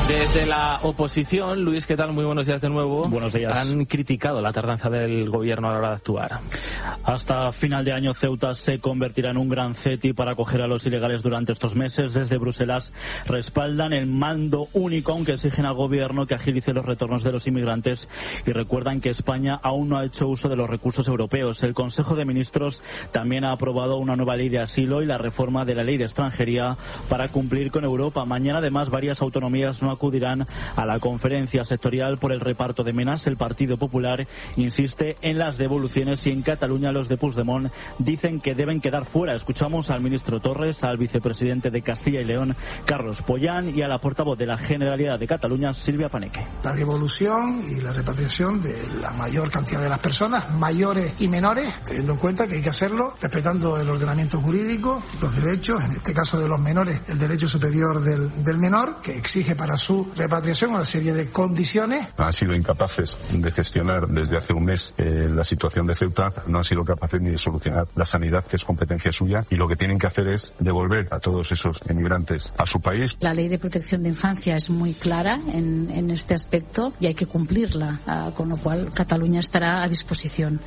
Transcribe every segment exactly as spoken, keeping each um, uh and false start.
Desde la oposición, Luis, ¿qué tal? Muy buenos días de nuevo. Buenos días. Han criticado la tardanza del gobierno a la hora de actuar. Hasta final de año, Ceuta se convertirá en un gran ceti para acoger a los ilegales durante estos meses. Desde Bruselas respaldan el mando único, aunque exigen al gobierno que agilice los retornos de los inmigrantes y recuerdan que España aún no ha hecho uso de los recursos europeos. El Consejo de Ministros también ha aprobado una nueva ley de asilo y la reforma de la ley de extranjería para cumplir con Europa. Mañana, además, varias autonomías no acudirán a la conferencia sectorial por el reparto de menas. El Partido Popular insiste en las devoluciones y en Cataluña los de Puigdemont dicen que deben quedar fuera. Escuchamos al ministro Torres, al vicepresidente de Castilla y León, Carlos Pollán, y a la portavoz de la Generalidad de Cataluña, Silvia Paneque. La devolución y la repatriación de la mayor cantidad de las personas, mayores y menores, teniendo en cuenta que hay que hacerlo respetando el ordenamiento jurídico, los derechos, en este caso de los menores, el derecho superior del, del menor, que exige para su repatriación una serie de condiciones. Han sido incapaces de gestionar desde hace un mes eh, la situación de Ceuta, no han sido capaces ni de solucionar la sanidad, que es competencia suya, y lo que tienen que hacer es devolver a todos esos emigrantes a su país. La ley de protección de infancia es muy clara en, en este aspecto y hay que cumplirla, uh, con lo cual Cataluña estará a disposición.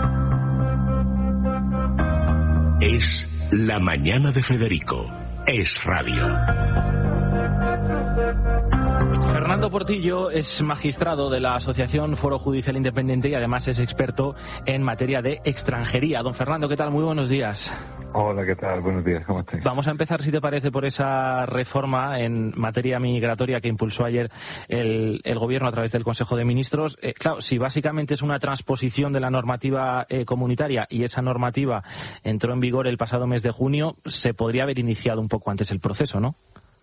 Es la mañana de Federico. Es radio. Fernando Portillo es magistrado de la Asociación Foro Judicial Independiente y además es experto en materia de extranjería. Don Fernando, ¿qué tal? Muy buenos días. Hola, ¿qué tal? Buenos días, ¿cómo estáis? Vamos a empezar, si te parece, por esa reforma en materia migratoria que impulsó ayer el, el Gobierno a través del Consejo de Ministros. Eh, claro, si básicamente es una transposición de la normativa eh, comunitaria y esa normativa entró en vigor el pasado mes de junio, se podría haber iniciado un poco antes el proceso, ¿no?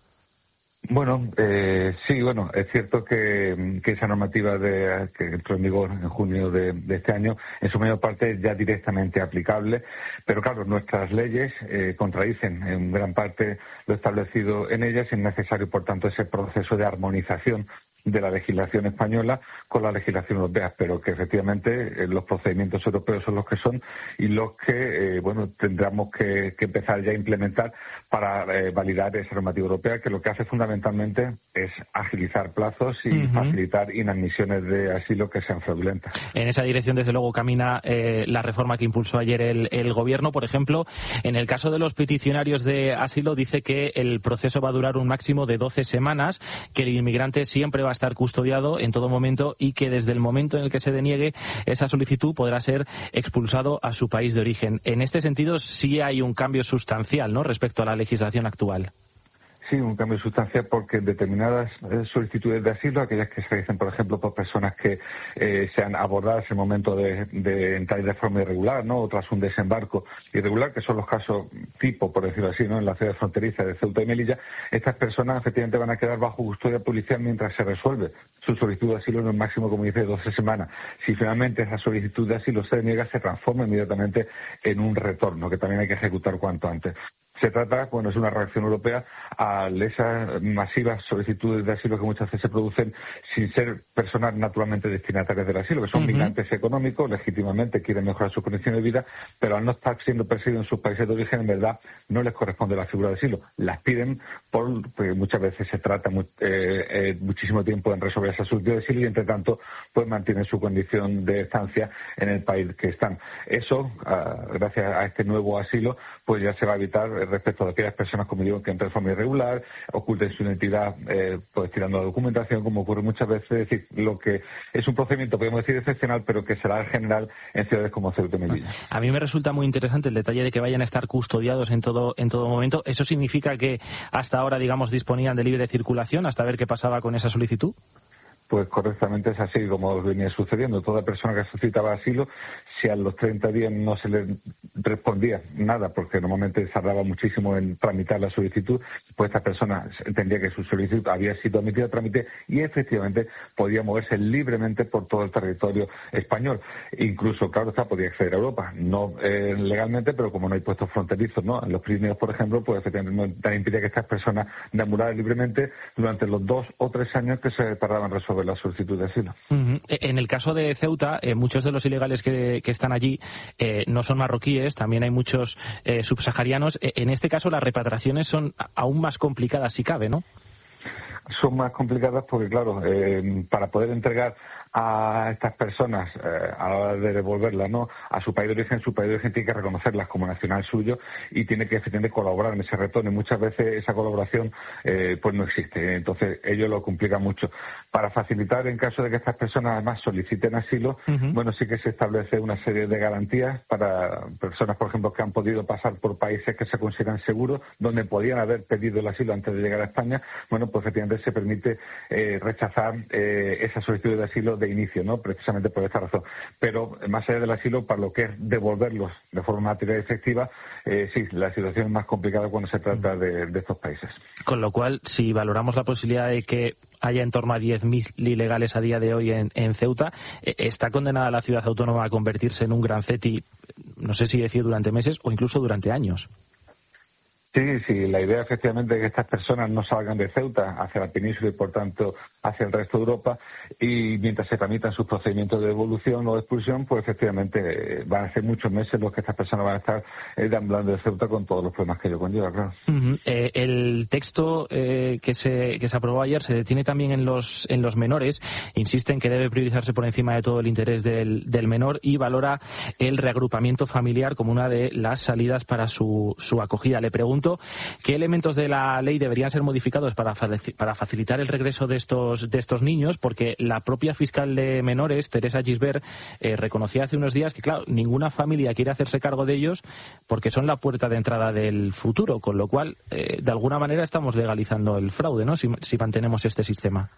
Bueno, eh, sí, bueno, es cierto que, que esa normativa de, que entró en vigor en junio de, de este año, en su mayor parte es ya directamente aplicable, pero claro, nuestras leyes eh, contradicen en gran parte lo establecido en ellas y es necesario, por tanto, ese proceso de armonización de la legislación española con la legislación europea, pero que efectivamente eh, los procedimientos europeos son los que son y los que, eh, bueno, tendremos que, que empezar ya a implementar para eh, validar esa normativa europea, que lo que hace fundamentalmente es agilizar plazos y uh-huh. facilitar inadmisiones de asilo que sean fraudulentas. En esa dirección, desde luego, camina eh, la reforma que impulsó ayer el, el Gobierno. Por ejemplo, en el caso de los peticionarios de asilo, dice que el proceso va a durar un máximo de doce semanas, que el inmigrante siempre va a estar custodiado en todo momento y que desde el momento en el que se deniegue esa solicitud podrá ser expulsado a su país de origen. En este sentido, sí hay un cambio sustancial, ¿no?, respecto a la legislación actual. Sí, un cambio sustancial porque determinadas solicitudes de asilo, aquellas que se realizan, por ejemplo, por personas que eh, sean abordadas en el momento de, de entrar de forma irregular, ¿no?, o tras un desembarco irregular, que son los casos tipo, por decirlo así, ¿no?, en la ciudad fronteriza de Ceuta y Melilla, estas personas efectivamente van a quedar bajo custodia policial mientras se resuelve su solicitud de asilo en un máximo, como dice, de doce semanas. Si finalmente esa solicitud de asilo se deniega, se transforma inmediatamente en un retorno, que también hay que ejecutar cuanto antes. Se trata, bueno, es una reacción europea a esas masivas solicitudes de asilo que muchas veces se producen sin ser personas naturalmente destinatarias del asilo, que son uh-huh. migrantes económicos, legítimamente quieren mejorar sus condiciones de vida, pero al no estar siendo perseguidos en sus países de origen, en verdad no les corresponde la figura de asilo. Las piden por, porque muchas veces se trata muy, eh, eh, muchísimo tiempo en resolver esa solicitud de asilo y, entre tanto, pues mantienen su condición de estancia en el país que están. Eso, uh, gracias a este nuevo asilo, pues ya se va a evitar respecto a aquellas personas, como digo, que entran de forma irregular, oculten su identidad eh, pues tirando la documentación, como ocurre muchas veces. Es decir, lo que es un procedimiento, podemos decir, excepcional, pero que será general en ciudades como Ceuta y Melilla. A mí me resulta muy interesante el detalle de que vayan a estar custodiados en todo, en todo momento. ¿Eso significa que hasta ahora, digamos, disponían de libre circulación hasta ver qué pasaba con esa solicitud? Pues correctamente es así como venía sucediendo. Toda persona que solicitaba asilo, si a los treinta días no se le respondía nada, porque normalmente tardaba muchísimo en tramitar la solicitud, pues esta persona entendía que su solicitud había sido admitida a trámite y efectivamente podía moverse libremente por todo el territorio español. Incluso, claro está, podía acceder a Europa. No eh, legalmente, pero como no hay puestos fronterizos, ¿no?, en los Pirineos, por ejemplo, pues efectivamente no impide que estas personas deambularan libremente durante los dos o tres años que se tardaban en resolver la solicitud de asilo. Uh-huh. En el caso de Ceuta, eh, muchos de los ilegales que, que están allí eh, no son marroquíes, también hay muchos eh, subsaharianos. Eh, en este caso, las repatriaciones son aún más complicadas si cabe, ¿no? son más complicadas porque, claro, eh, para poder entregar a estas personas eh, a la hora de devolverlas, ¿no?, a su país de origen, su país de origen tiene que reconocerlas como nacional suyo y tiene que efectivamente colaborar en ese retorno, y muchas veces esa colaboración eh, pues no existe. Entonces ello lo complica mucho. Para facilitar, en caso de que estas personas además soliciten asilo, uh-huh. bueno, sí que se establece una serie de garantías para personas, por ejemplo, que han podido pasar por países que se consideran seguros, donde podían haber pedido el asilo antes de llegar a España. Bueno, pues efectivamente se permite eh, rechazar eh, esa solicitud de asilo de inicio, ¿no?, precisamente por esta razón. Pero más allá del asilo, para lo que es devolverlos de forma material y efectiva, eh, sí, la situación es más complicada cuando se trata de, de estos países. Con lo cual, si valoramos la posibilidad de que haya en torno a diez mil ilegales a día de hoy en, en Ceuta, ¿está condenada la ciudad autónoma a convertirse en un gran ceti, no sé si decir durante meses o incluso durante años? Sí, sí, la idea efectivamente es que estas personas no salgan de Ceuta hacia la península y por tanto hacia el resto de Europa, y mientras se tramitan sus procedimientos de devolución o de expulsión, pues efectivamente van a ser muchos meses los que estas personas van a estar eh, deambulando de Ceuta con todos los problemas que ello conlleva, claro. Uh-huh. Eh, el texto eh, que se que se aprobó ayer se detiene también en los en los menores, insiste en que debe priorizarse por encima de todo el interés del, del menor y valora el reagrupamiento familiar como una de las salidas para su, su acogida. Le pregunto ¿qué elementos de la ley deberían ser modificados para, para facilitar el regreso de estos, de estos niños? Porque la propia fiscal de menores, Teresa Gisbert, eh, reconocía hace unos días que, claro, ninguna familia quiere hacerse cargo de ellos porque son la puerta de entrada del futuro, con lo cual, eh, de alguna manera estamos legalizando el fraude, ¿no?, si, si mantenemos este sistema.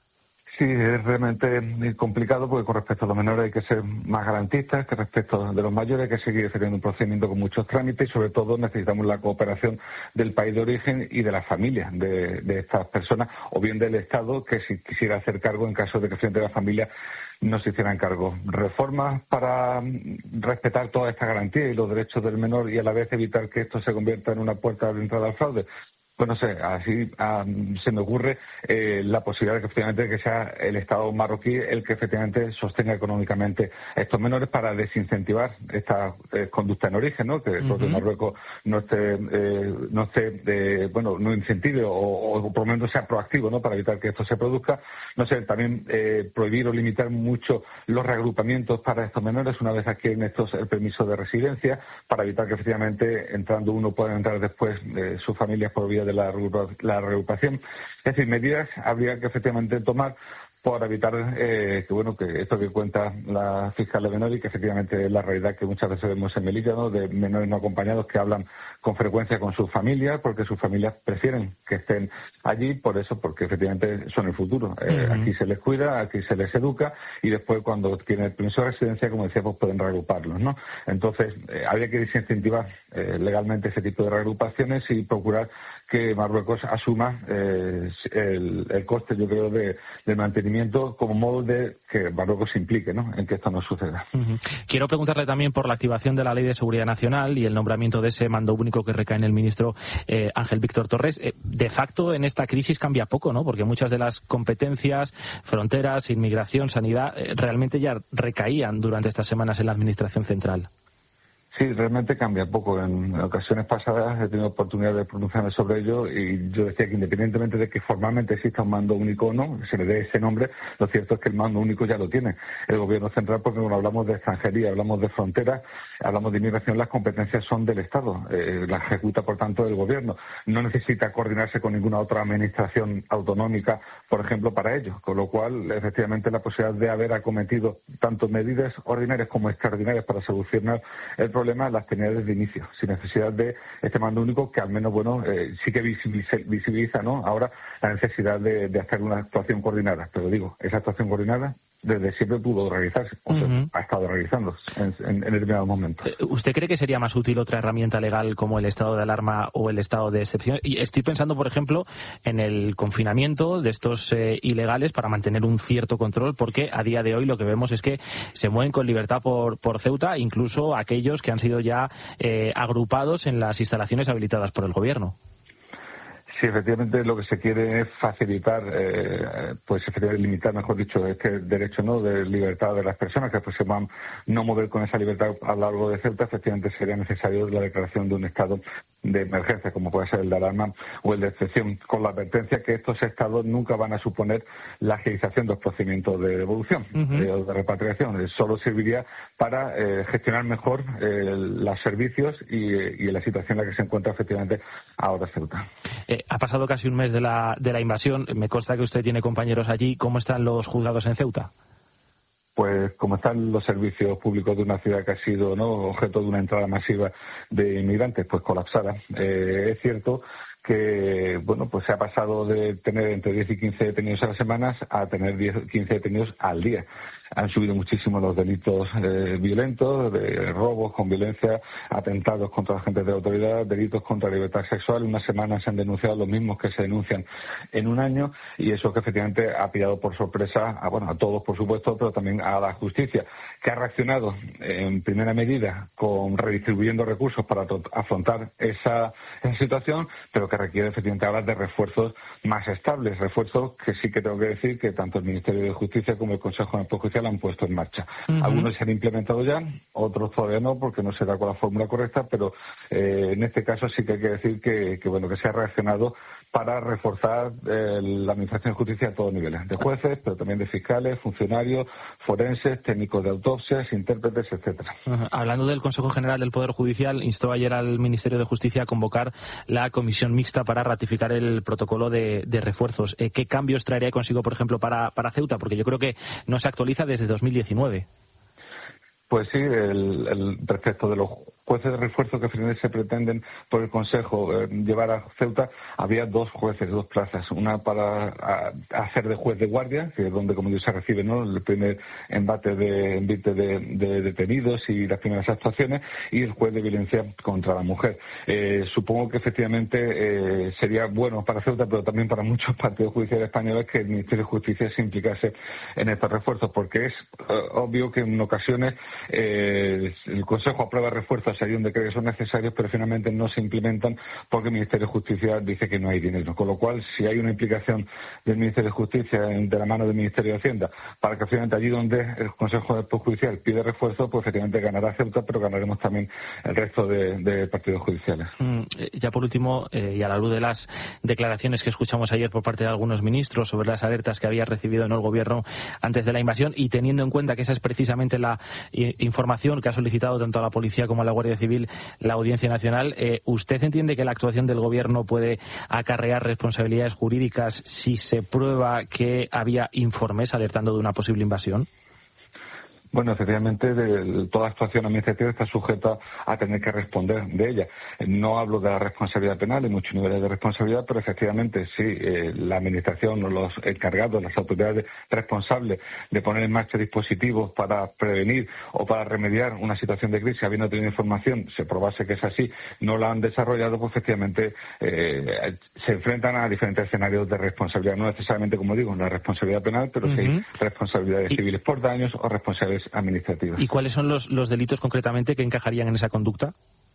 Sí, es realmente complicado porque con respecto a los menores hay que ser más garantistas que respecto de los mayores, hay que seguir teniendo un procedimiento con muchos trámites y sobre todo necesitamos la cooperación del país de origen y de las familias de, de estas personas, o bien del Estado que si quisiera hacer cargo en caso de que frente a la familia no se hicieran cargo. Reformas para respetar toda esta garantía y los derechos del menor y a la vez evitar que esto se convierta en una puerta de entrada al fraude. Pues no sé, así um, se me ocurre eh, la posibilidad de que efectivamente que sea el Estado marroquí el que efectivamente sostenga económicamente a estos menores para desincentivar esta eh, conducta en origen, ¿no? Que el propio uh-huh. Marruecos no esté, eh, no esté, eh, bueno, no incentive o, o por lo menos sea proactivo, ¿no? Para evitar que esto se produzca. No sé, también eh, prohibir o limitar mucho los reagrupamientos para estos menores una vez adquieren estos el permiso de residencia, para evitar que efectivamente entrando uno puedan entrar después eh, sus familias por vía de la, la reagrupación. Es decir, medidas habría que efectivamente tomar para evitar eh, que bueno que esto que cuenta la fiscal de menores y que efectivamente es la realidad que muchas veces vemos en Melilla, ¿no?, de menores no acompañados que hablan con frecuencia con sus familias porque sus familias prefieren que estén allí, por eso, porque efectivamente son el futuro. Eh, uh-huh. Aquí se les cuida, aquí se les educa y después cuando tienen el permiso de residencia, como decía, pues pueden reagruparlos, ¿no? Entonces, eh, habría que desincentivar eh, legalmente ese tipo de reagrupaciones y procurar que Marruecos asuma eh, el, el coste, yo creo, de, de mantenimiento como modo de que Marruecos se implique, ¿no?, en que esto no suceda. Uh-huh. Quiero preguntarle también por la activación de la Ley de Seguridad Nacional y el nombramiento de ese mando único que recae en el ministro eh, Ángel Víctor Torres. Eh, de facto, en esta crisis cambia poco, ¿no?, porque muchas de las competencias, fronteras, inmigración, sanidad, eh, realmente ya recaían durante estas semanas en la Administración Central. Sí, realmente cambia poco. En ocasiones pasadas he tenido oportunidad de pronunciarme sobre ello y yo decía que independientemente de que formalmente exista un mando único o no, se le dé ese nombre, lo cierto es que el mando único ya lo tiene el gobierno central, porque cuando hablamos de extranjería, hablamos de fronteras, hablamos de inmigración, las competencias son del Estado, eh, la ejecuta por tanto el gobierno. No necesita coordinarse con ninguna otra administración autonómica, por ejemplo, para ello, con lo cual efectivamente la posibilidad de haber acometido tanto medidas ordinarias como extraordinarias para solucionar el problema las tenía desde inicio, sin necesidad de este mando único que al menos, bueno, eh, sí que visibiliza, visibiliza, ¿no?, ahora la necesidad de, de hacer una actuación coordinada. Pero digo, esa actuación coordinada desde siempre pudo realizarse, o sea, uh-huh. ha estado realizándose en, en, en determinados momentos. ¿Usted cree que sería más útil otra herramienta legal como el estado de alarma o el estado de excepción? Y estoy pensando, por ejemplo, en el confinamiento de estos eh, ilegales para mantener un cierto control, porque a día de hoy lo que vemos es que se mueven con libertad por, por Ceuta, incluso aquellos que han sido ya eh, agrupados en las instalaciones habilitadas por el gobierno. Sí, efectivamente lo que se quiere es facilitar, eh, pues efectivamente limitar, mejor dicho, este derecho, ¿no?, de libertad de las personas que pues se van no mover con esa libertad a lo largo de Ceuta. Efectivamente sería necesario la declaración de un estado de emergencia, como puede ser el de alarma o el de excepción, con la advertencia que estos estados nunca van a suponer la agilización de los procedimientos de devolución uh-huh. eh, o de repatriación. Eh, solo serviría para eh, gestionar mejor eh, los servicios y, y la situación en la que se encuentra efectivamente ahora Ceuta. Eh, ha pasado casi un mes de la, de la invasión. Me consta que usted tiene compañeros allí. ¿Cómo están los juzgados en Ceuta? Pues como están los servicios públicos de una ciudad que ha sido, ¿no?, objeto de una entrada masiva de inmigrantes, pues colapsada. Eh, es cierto que, bueno, pues se ha pasado de tener entre diez y quince detenidos a las semanas a tener diez o quince detenidos al día. Han subido muchísimo los delitos eh, violentos, de robos con violencia, atentados contra agentes de autoridad, delitos contra la libertad sexual. En una semana se han denunciado los mismos que se denuncian en un año, y eso que efectivamente ha pillado por sorpresa a, bueno, a todos, por supuesto, pero también a la justicia, que ha reaccionado en primera medida con redistribuyendo recursos para afrontar esa, esa situación, pero que requiere efectivamente ahora de refuerzos más estables, refuerzos que sí que tengo que decir que tanto el Ministerio de Justicia como el Consejo General Judicial han puesto en marcha. Uh-huh. Algunos se han implementado ya, otros todavía no, porque no se da con la fórmula correcta, pero eh, en este caso sí que hay que decir que, que bueno que se ha reaccionado para reforzar eh, la Administración de Justicia a todos niveles, de jueces, pero también de fiscales, funcionarios, forenses, técnicos de autopsias, intérpretes, etcétera. Uh-huh. Hablando del Consejo General del Poder Judicial, instó ayer al Ministerio de Justicia a convocar la comisión mixta para ratificar el protocolo de, de refuerzos. Eh, ¿Qué cambios traería consigo, por ejemplo, para, para Ceuta? Porque yo creo que no se actualiza desde dos mil diecinueve. Pues sí, el, el respecto de los jueces de refuerzo que finalmente se pretenden por el Consejo eh, llevar a Ceuta, había dos jueces, dos plazas. Una para a, hacer de juez de guardia, que es donde, como digo, se recibe, ¿no?, el primer embate de, embate de, de detenidos y las primeras actuaciones, y el juez de violencia contra la mujer. Eh, supongo que efectivamente eh, sería bueno para Ceuta, pero también para muchos partidos judiciales españoles, que el Ministerio de Justicia se implicase en estos refuerzos, porque es eh, obvio que en ocasiones eh, el Consejo aprueba refuerzos allí donde cree que son necesarios, pero finalmente no se implementan porque el Ministerio de Justicia dice que no hay dinero. Con lo cual, si hay una implicación del Ministerio de Justicia de la mano del Ministerio de Hacienda para que finalmente allí donde el Consejo Judicial pide refuerzo, pues efectivamente ganará Ceuta, pero ganaremos también el resto de, de partidos judiciales. Mm, ya por último, eh, y a la luz de las declaraciones que escuchamos ayer por parte de algunos ministros sobre las alertas que había recibido en el Gobierno antes de la invasión, y teniendo en cuenta que esa es precisamente la eh, información que ha solicitado tanto a la Policía como a la Guardia Civil la Audiencia Nacional, eh, ¿usted entiende que la actuación del Gobierno puede acarrear responsabilidades jurídicas si se prueba que había informes alertando de una posible invasión? Bueno, efectivamente, de, toda actuación administrativa está sujeta a tener que responder de ella. No hablo de la responsabilidad penal, hay muchos niveles de responsabilidad, pero efectivamente sí, eh, la Administración o los encargados, las autoridades responsables de poner en marcha dispositivos para prevenir o para remediar una situación de crisis, habiendo tenido información, se probase que es así, no la han desarrollado, pues efectivamente eh, se enfrentan a diferentes escenarios de responsabilidad, no necesariamente, como digo, la responsabilidad penal, pero uh-huh. sí hay responsabilidades civiles por daños o responsabilidades administrativas. ¿Y cuáles son los, los delitos concretamente que encajarían en esa conducta?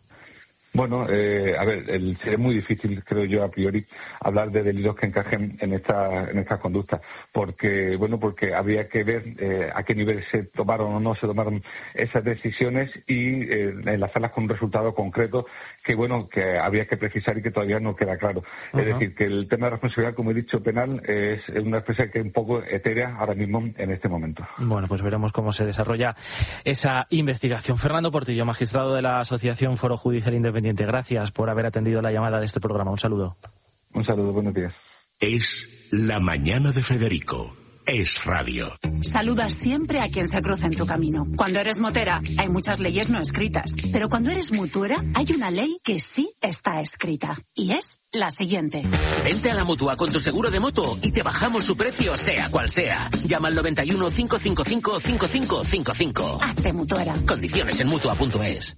Bueno, eh, a ver, el, sería muy difícil, creo yo, a priori, hablar de delitos que encajen en esta en esta conducta, porque bueno, porque habría que ver eh, a qué nivel se tomaron o no se tomaron esas decisiones y eh, enlazarlas con un resultado concreto que bueno que habría que precisar y que todavía no queda claro. Uh-huh. Es decir, que el tema de responsabilidad, como he dicho, penal es una especie que es un poco etérea ahora mismo en este momento. Bueno, pues veremos cómo se desarrolla esa investigación. Fernando Portillo, magistrado de la Asociación Foro Judicial Independiente. Gracias por haber atendido la llamada de este programa. Un saludo. Un saludo, buenos días. Es La Mañana de Federico. Es radio. Saluda siempre a quien se cruza en tu camino. Cuando eres motera, hay muchas leyes no escritas. Pero cuando eres mutuera, hay una ley que sí está escrita. Y es la siguiente. Vente a la Mutua con tu seguro de moto y te bajamos su precio, sea cual sea. Llama al noventa y uno, cinco cinco cinco, cinco cinco cinco cinco. Hazte mutuera. Condiciones en mutua punto es.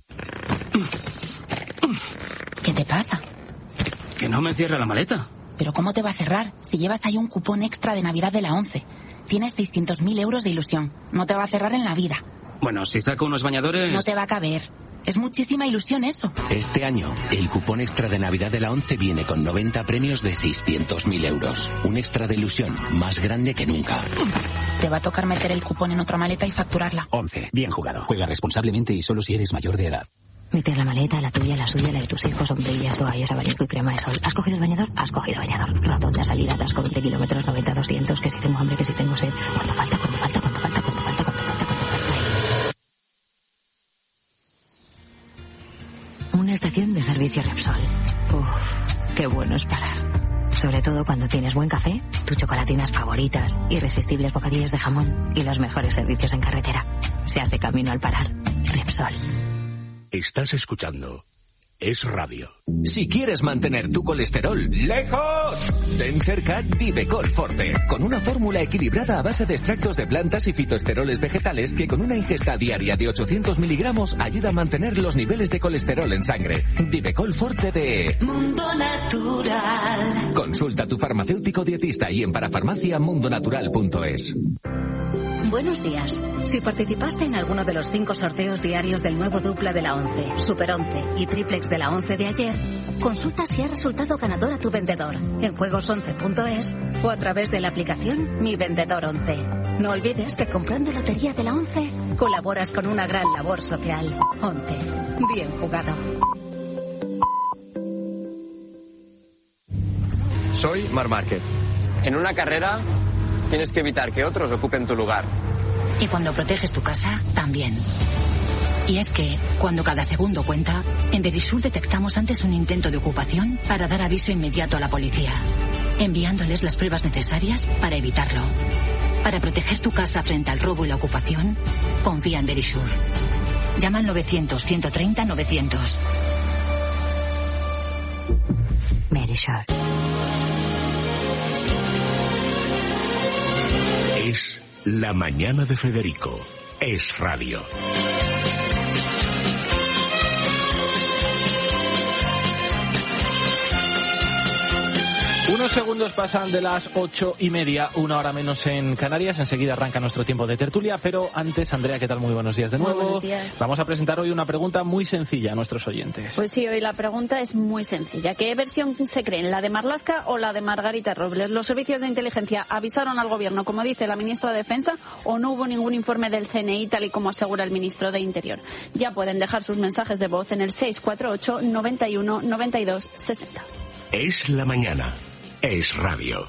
¿Qué te pasa? Que no me cierra la maleta. ¿Pero cómo te va a cerrar si llevas ahí un cupón extra de Navidad de la ONCE? Tienes seiscientos mil euros de ilusión. No te va a cerrar en la vida. Bueno, si saco unos bañadores... No te va a caber. Es muchísima ilusión eso. Este año, el cupón extra de Navidad de la ONCE viene con noventa premios de seiscientos mil euros. Un extra de ilusión más grande que nunca. Te va a tocar meter el cupón en otra maleta y facturarla. ONCE. Bien jugado. Juega responsablemente y solo si eres mayor de edad. Meter la maleta, la tuya, la suya, la de tus hijos, sombrillas, toallas, abanico y crema de sol. ¿Has cogido el bañador? Has cogido bañador. Rotonda, salida, atasco, veinte kilómetros, noventa, doscientos, que si tengo hambre, que si tengo sed. ¿Cuánto falta? ¿Cuánto falta? ¿Cuánto falta? ¿Cuánto falta? ¿Cuánto falta? ¿Cuánto falta? Una estación de servicio Repsol. Uf, qué bueno es parar. Sobre todo cuando tienes buen café, tus chocolatinas favoritas, irresistibles bocadillos de jamón y los mejores servicios en carretera. Se hace camino al parar. Repsol. Estás escuchando Es Radio. Si quieres mantener tu colesterol lejos, ten cerca Divecol Forte, con una fórmula equilibrada a base de extractos de plantas y fitoesteroles vegetales que con una ingesta diaria de ochocientos miligramos ayuda a mantener los niveles de colesterol en sangre. Divecol Forte de Mundo Natural. Consulta a tu farmacéutico dietista y en parafarmacia mundonatural punto es. Buenos días. Si participaste en alguno de los cinco sorteos diarios del nuevo dupla de la once, Super once y Triplex de la once de ayer, consulta si ha resultado ganador a tu vendedor en juegos once punto es o a través de la aplicación Mi Vendedor once. No olvides que comprando lotería de la once colaboras con una gran labor social. once. Bien jugado. Soy Marc Márquez. En una carrera tienes que evitar que otros ocupen tu lugar. Y cuando proteges tu casa, también. Y es que, cuando cada segundo cuenta, en Verisur detectamos antes un intento de ocupación para dar aviso inmediato a la policía, enviándoles las pruebas necesarias para evitarlo. Para proteger tu casa frente al robo y la ocupación, confía en Verisur. Llama al novecientos, ciento treinta, novecientos. Verisur. Es La Mañana de Federico. Es Radio. Unos segundos pasan de las ocho y media, una hora menos en Canarias. Enseguida arranca nuestro tiempo de tertulia, pero antes, Andrea, ¿qué tal? Muy buenos días de nuevo. Muy buenos días. Vamos a presentar hoy una pregunta muy sencilla a nuestros oyentes. Pues sí, hoy la pregunta es muy sencilla. ¿Qué versión se creen, la de Marlaska o la de Margarita Robles? ¿Los servicios de inteligencia avisaron al gobierno, como dice la ministra de Defensa, o no hubo ningún informe del C N I, tal y como asegura el ministro de Interior? Ya pueden dejar sus mensajes de voz en el seis cuatro ocho, noventa y uno, noventa y dos, sesenta. Es la mañana. Es Radio.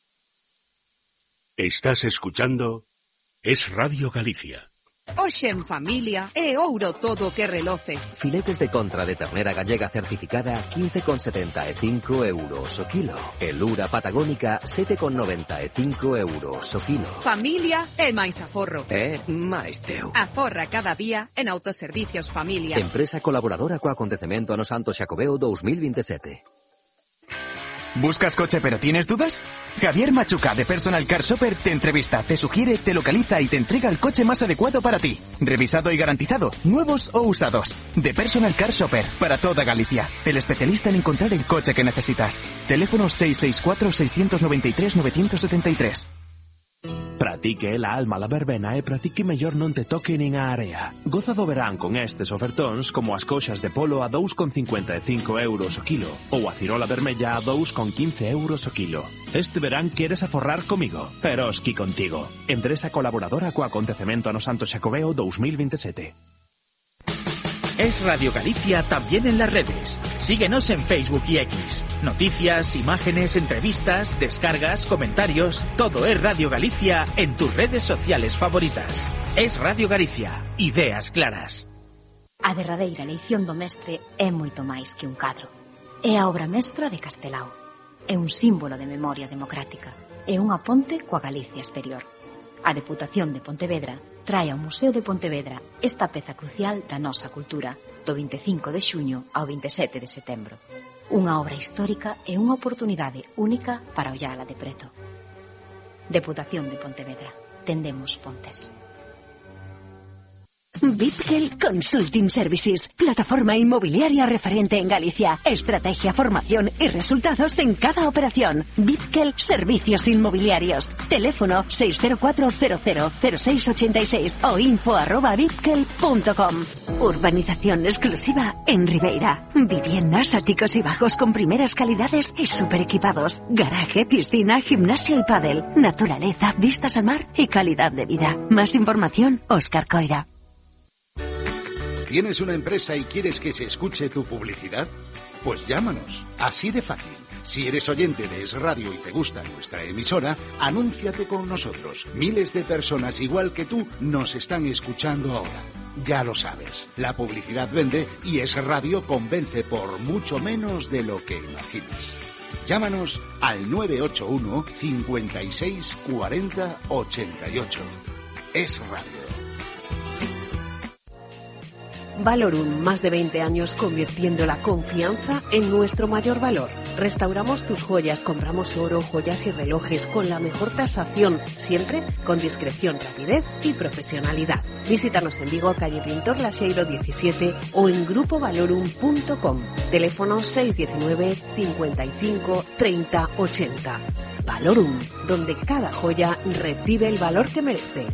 Estás escuchando Es Radio Galicia. Hoxe en familia é ouro todo o que reloce. Filetes de contra de ternera gallega certificada quince con setenta e cinco euros o kilo. E lura patagónica sete con noventa e cinco euros o kilo. Familia é máis aforro. É máis teu. Aforra cada día en Autoservicios Familia. Empresa colaboradora co acontecemento ano Santo Xacobeo dos mil veintisiete. ¿Buscas coche pero tienes dudas? Javier Machuca de Personal Car Shopper te entrevista, te sugiere, te localiza y te entrega el coche más adecuado para ti. Revisado y garantizado, nuevos o usados. De Personal Car Shopper, para toda Galicia. El especialista en encontrar el coche que necesitas. Teléfono seis seis cuatro, seis nueve tres, nueve siete tres. Pratique la alma la verbena e pratique mellor non te toque nin a area. Goza do verán con estes ofertóns como as coxas de polo a dous con cincuenta e cinco euros o kilo ou a cirola vermella a dous con quince euros o kilo. Este verán queres aforrar comigo, Eroski contigo. Empresa colaboradora co acontecemento ano Santo Xacobeo dos mil veintisiete. Es Radio Galicia también en las redes. Síguenos en Facebook y X. Noticias, imágenes, entrevistas, descargas, comentarios. Todo es Radio Galicia en tus redes sociales favoritas. Es Radio Galicia. Ideas claras. A derradeira eleición do mestre é moito máis que un cadro. É a obra mestra de Castelao. É un símbolo de memoria democrática. É unha ponte coa Galicia exterior. A Deputación de Pontevedra trae ao Museo de Pontevedra esta peza crucial da nosa cultura do vinte e cinco de xuño ao vinte e sete de setembro. Unha obra histórica e unha oportunidade única para ollala de preto. Deputación de Pontevedra. Tendemos pontes. Bitgel Consulting Services, plataforma inmobiliaria referente en Galicia. Estrategia, formación y resultados en cada operación. Bitgel Servicios Inmobiliarios. Teléfono seis cero cuatro, cero cero, cero seis ocho seis o info arroba bitgel punto com. Urbanización exclusiva en Ribeira. Viviendas, áticos y bajos con primeras calidades y super equipados. Garaje, piscina, gimnasio y pádel. Naturaleza, vistas al mar y calidad de vida. Más información, Óscar Coira. ¿Tienes una empresa y quieres que se escuche tu publicidad? Pues llámanos, así de fácil. Si eres oyente de Es Radio y te gusta nuestra emisora, anúnciate con nosotros. Miles de personas igual que tú nos están escuchando ahora. Ya lo sabes, la publicidad vende y Es Radio convence por mucho menos de lo que imaginas. Llámanos al nueve ocho uno, cincuenta y seis, cuarenta, ochenta y ocho. Es Radio. Valorum, más de veinte años convirtiendo la confianza en nuestro mayor valor. Restauramos tus joyas, compramos oro, joyas y relojes con la mejor tasación, siempre con discreción, rapidez y profesionalidad. Visítanos en Vigo, calle Pintor Laxeiro diecisiete o en grupo valorum punto com. Teléfono seis uno nueve, cincuenta y cinco, treinta, ochenta. Valorum, donde cada joya recibe el valor que merece.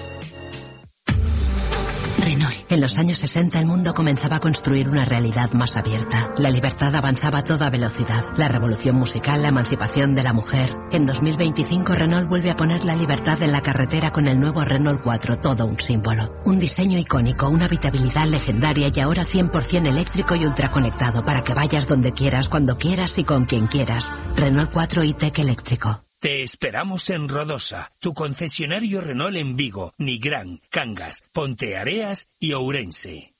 Renault. En los años sesenta el mundo comenzaba a construir una realidad más abierta. La libertad avanzaba a toda velocidad. La revolución musical, la emancipación de la mujer. En dos mil veinticinco Renault vuelve a poner la libertad en la carretera con el nuevo Renault cuatro, todo un símbolo. Un diseño icónico, una habitabilidad legendaria y ahora cien por ciento eléctrico y ultraconectado para que vayas donde quieras, cuando quieras y con quien quieras. Renault cuatro e-Tech eléctrico. Te esperamos en Rodosa, tu concesionario Renault en Vigo, Nigrán, Cangas, Ponteareas y Ourense.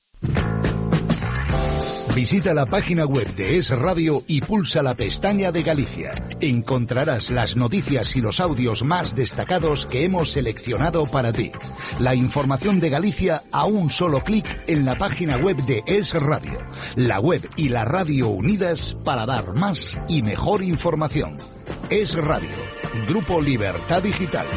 Visita la página web de Es Radio y pulsa la pestaña de Galicia. Encontrarás las noticias y los audios más destacados que hemos seleccionado para ti. La información de Galicia a un solo clic en la página web de Es Radio. La web y la radio unidas para dar más y mejor información. Es Radio, Grupo Libertad Digital.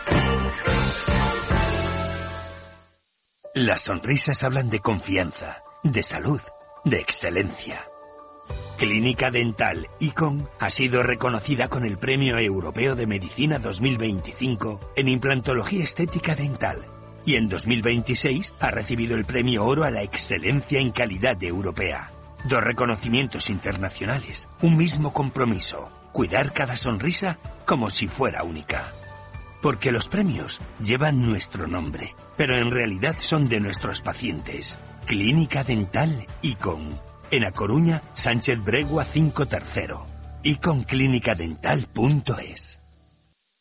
Las sonrisas hablan de confianza, de salud, de excelencia. Clínica Dental Icon ha sido reconocida con el Premio Europeo de Medicina dos mil veinticinco en implantología estética dental y en dos mil veintiséis ha recibido el Premio Oro a la excelencia en calidad europea. Dos reconocimientos internacionales, un mismo compromiso: cuidar cada sonrisa como si fuera única. Porque los premios llevan nuestro nombre, pero en realidad son de nuestros pacientes. Clínica Dental Icon. En A Coruña, Sánchez Bregua cinco tercero. icon clínica dental punto es.